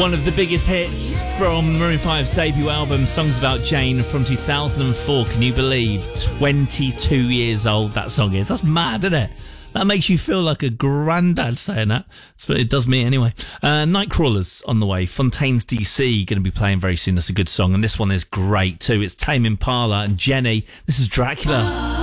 One of the biggest hits from Maroon 5's debut album, Songs About Jane, from 2004. Can you believe 22 years old that song is? That's mad, isn't it? That makes you feel like a granddad saying that. But it does me anyway. Nightcrawlers on the way. Fontaines DC going to be playing very soon. That's a good song. And this one is great too. It's Tame Impala and Jenny. This is Dracula.